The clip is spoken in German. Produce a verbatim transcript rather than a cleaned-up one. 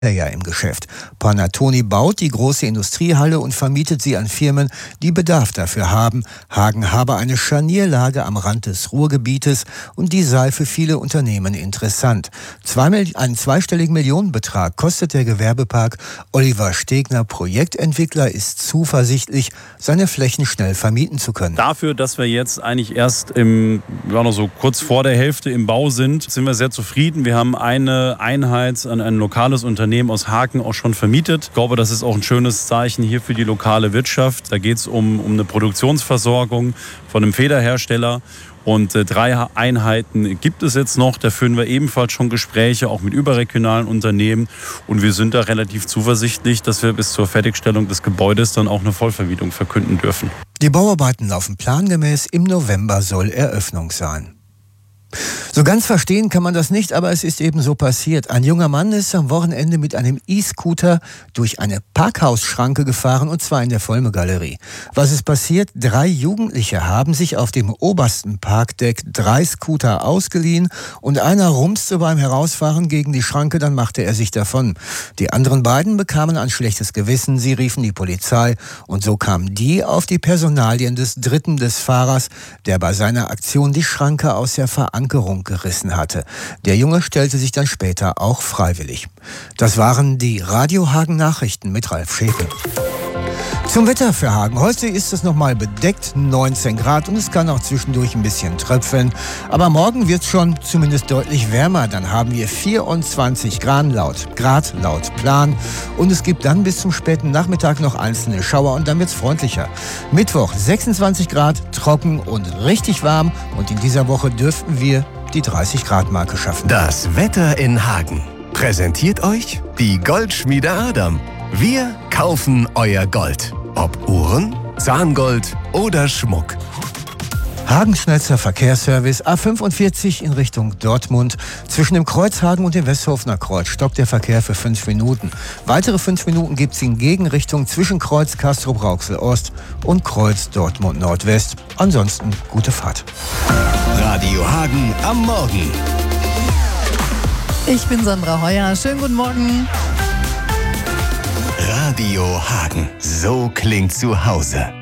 Ja im Geschäft. Panattoni baut die große Industriehalle und vermietet sie an Firmen, die Bedarf dafür haben. Hagen habe eine Scharnierlage am Rand des Ruhrgebietes und die sei für viele Unternehmen interessant. Zwei, einen zweistelligen Millionenbetrag kostet der Gewerbepark. Oliver Stegner, Projektentwickler, ist zuversichtlich, seine Flächen schnell vermieten zu können. Dafür, dass wir jetzt eigentlich erst im, ja, noch so kurz vor der Hälfte im Bau sind, sind wir sehr zufrieden. Wir haben eine Einheit an ein lokales Unternehmen aus Hagen auch schon vermietet. Ich glaube, das ist auch ein schönes Zeichen hier für die lokale Wirtschaft. Da geht es um, um eine Produktionsversorgung von einem Federhersteller. Und äh, drei Einheiten gibt es jetzt noch. Da führen wir ebenfalls schon Gespräche, auch mit überregionalen Unternehmen. Und wir sind da relativ zuversichtlich, dass wir bis zur Fertigstellung des Gebäudes dann auch eine Vollvermietung verkünden dürfen. Die Bauarbeiten laufen plangemäß. Im November soll Eröffnung sein. So ganz verstehen kann man das nicht, aber es ist eben so passiert. Ein junger Mann ist am Wochenende mit einem E-Scooter durch eine Parkhausschranke gefahren, und zwar in der Volme-Galerie. Was ist passiert? Drei Jugendliche haben sich auf dem obersten Parkdeck drei Scooter ausgeliehen und einer rumste beim Herausfahren gegen die Schranke, dann machte er sich davon. Die anderen beiden bekamen ein schlechtes Gewissen, sie riefen die Polizei und so kamen die auf die Personalien des Dritten des Fahrers, der bei seiner Aktion die Schranke aus der Verankerung gerissen hatte. Der Junge stellte sich dann später auch freiwillig. Das waren die Radio Hagen Nachrichten mit Ralf Schäpe. Zum Wetter für Hagen. Heute ist es nochmal bedeckt, neunzehn Grad, und es kann auch zwischendurch ein bisschen tröpfeln. Aber morgen wird es schon zumindest deutlich wärmer. Dann haben wir vierundzwanzig Grad laut, Grad laut Plan. Und es gibt dann bis zum späten Nachmittag noch einzelne Schauer und dann wird es freundlicher. Mittwoch sechsundzwanzig Grad, trocken und richtig warm. Und in dieser Woche dürften wir die dreißig Grad Marke schaffen. Das Wetter in Hagen präsentiert euch die Goldschmiede Adam. Wir kaufen euer Gold. Ob Uhren, Zahngold oder Schmuck. Hagen schnellster Verkehrsservice A fünfundvierzig in Richtung Dortmund. Zwischen dem Kreuz Hagen und dem Westhofener Kreuz stoppt der Verkehr für fünf Minuten. Weitere fünf Minuten gibt es in Gegenrichtung zwischen Kreuz Castrop-Rauxel Ost und Kreuz Dortmund Nordwest. Ansonsten gute Fahrt. Radio Hagen am Morgen. Ich bin Sandra Heuer. Schönen guten Morgen. Radio Hagen. So klingt zu Hause.